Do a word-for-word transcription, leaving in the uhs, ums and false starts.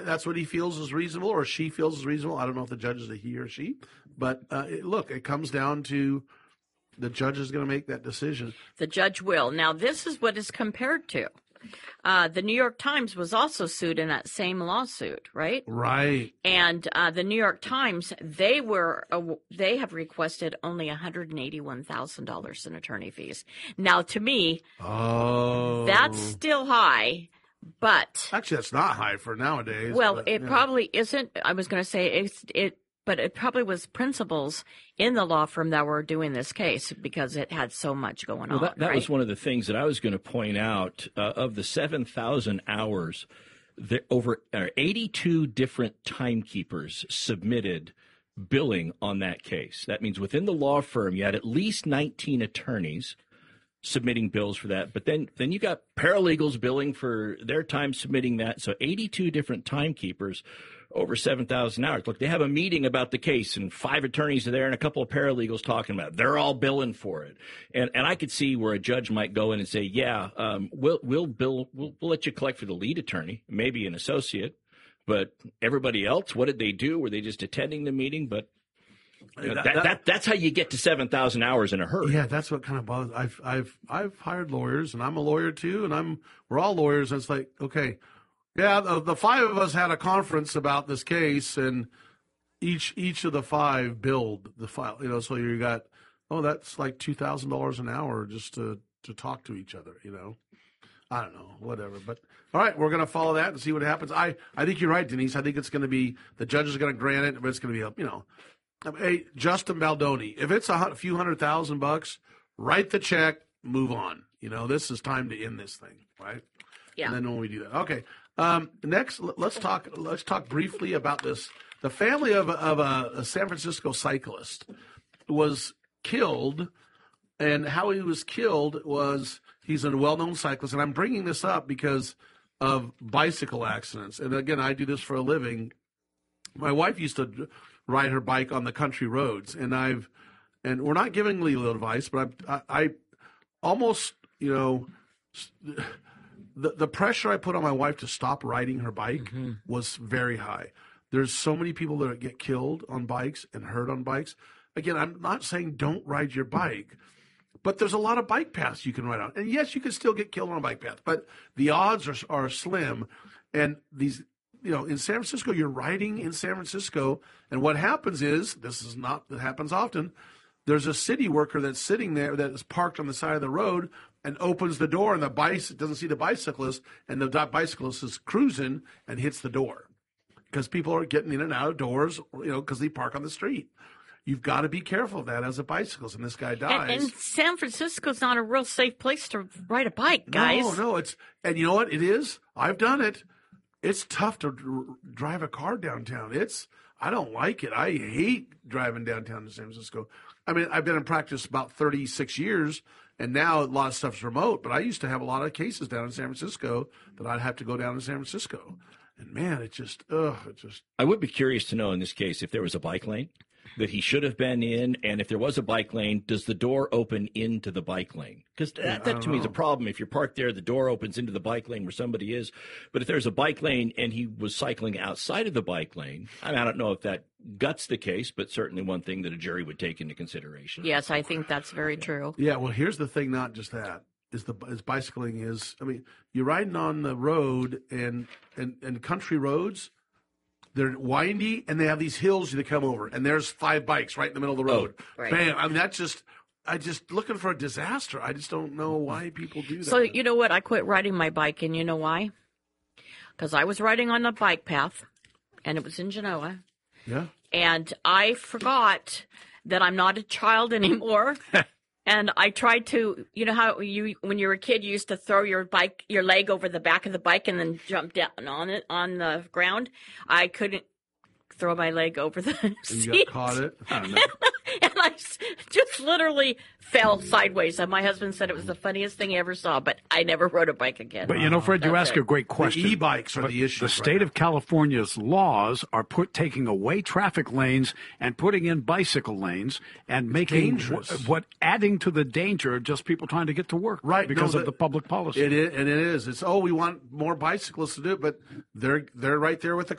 that's what he feels is reasonable, or she feels is reasonable. I don't know if the judge is a he or she, but uh, it, look, it comes down to the judge is going to make that decision. The judge will. Now, this is what it's compared to. Uh, the New York Times was also sued in that same lawsuit, right? Right. And uh, the New York Times, they were uh, they have requested only one hundred eighty-one thousand dollars in attorney fees. Now, to me, oh, that's still high, but actually, that's not high for nowadays. Well, but, it yeah. probably isn't. I was going to say it's it. But it probably was principals in the law firm that were doing this case because it had so much going well, on. That, that right? was one of the things that I was going to point out. Uh, of the seven thousand hours, there, over uh, eighty-two different timekeepers submitted billing on that case. That means within the law firm, you had at least nineteen attorneys submitting bills for that. But then, then you got paralegals billing for their time submitting that. So eighty-two different timekeepers over seven thousand hours. Look, they have a meeting about the case, and five attorneys are there and a couple of paralegals talking about it. They're all billing for it. And and I could see where a judge might go in and say, yeah, um, we'll, we'll bill, we'll, we'll let you collect for the lead attorney, maybe an associate. But everybody else, what did they do? Were they just attending the meeting? But you know, that, that, that, that's how you get to seven thousand hours in a hurry. Yeah, that's what kind of bothers. I've I've I've hired lawyers, and I'm a lawyer too, and I'm we're all lawyers. And it's like, okay, yeah, the, the five of us had a conference about this case, and each each of the five billed the file. You know, so you got oh, that's like two thousand dollars an hour just to to talk to each other. You know, I don't know, whatever. But all right, we're going to follow that and see what happens. I I think you're right, Denise. I think it's going to be the judge is going to grant it, but it's going to be a you know. Hey, Justin Baldoni, if it's a few hundred thousand bucks, write the check, move on. You know, this is time to end this thing, right? Yeah. And then when we do that, okay. Um, next, let's talk. Let's talk briefly about this. The family of of a, a San Francisco cyclist was killed, and how he was killed was he's a well-known cyclist, and I'm bringing this up because of bicycle accidents. And again, I do this for a living. My wife used to ride her bike on the country roads, and I've, and we're not giving legal advice, but I, I, I almost, you know, the the pressure I put on my wife to stop riding her bike mm-hmm. was very high. There's so many people that get killed on bikes and hurt on bikes. Again, I'm not saying don't ride your bike, but there's a lot of bike paths you can ride on, and yes, you can still get killed on a bike path, but the odds are are slim, and these. You know, in San Francisco, you're riding in San Francisco, and what happens is, this is not, that happens often, there's a city worker that's sitting there that is parked on the side of the road and opens the door, and the bike doesn't see the bicyclist, and the bicyclist is cruising and hits the door because people are getting in and out of doors, you know, because they park on the street. You've got to be careful of that as a bicyclist, and this guy dies. And, and San Francisco's not a real safe place to ride a bike, guys. No, no, it's, and you know what it is? I've done it. It's tough to dr- drive a car downtown. It's I don't like it. I hate driving downtown to San Francisco. I mean, I've been in practice about thirty-six years, and now a lot of stuff's remote. But I used to have a lot of cases down in San Francisco that I'd have to go down to San Francisco. And, man, it just, ugh, it just. I would be curious to know in this case if there was a bike lane that he should have been in, and if there was a bike lane, does the door open into the bike lane? Because that, yeah, that to know. me is a problem. If you're parked there, the door opens into the bike lane where somebody is. But if there's a bike lane and he was cycling outside of the bike lane, I, mean, I don't know if that guts the case, but certainly one thing that a jury would take into consideration. Yes, I think that's very yeah. true. Yeah, well, here's the thing, not just that. Is the is bicycling is, I mean, you're riding on the road and, and, and country roads, they're windy, and they have these hills you come over, and there's five bikes right in the middle of the road. Oh, right. Bam! I mean, that's just, I just looking for a disaster. I just don't know why people do that. So, you know what? I quit riding my bike, and you know why? Because I was riding on the bike path, and it was in Genoa. Yeah. And I forgot that I'm not a child anymore. And I tried to, you know how you, when you were a kid, you used to throw your bike, your leg over the back of the bike and then jump down on it, on the ground. I couldn't throw my leg over the and seat. You got caught it? I don't know. And I just literally fell sideways. And my husband said it was the funniest thing he ever saw, but I never rode a bike again. But, you know, Fred, you That's ask it. a great question. The e-bikes are But the issue. The state right of California's laws are put taking away traffic lanes and putting in bicycle lanes and making dangerous. what, what adding to the danger of just people trying to get to work Right, because no, of the- the public policy. It is, and it is. It's, oh, we want more bicyclists to do it, but they're they're right there with the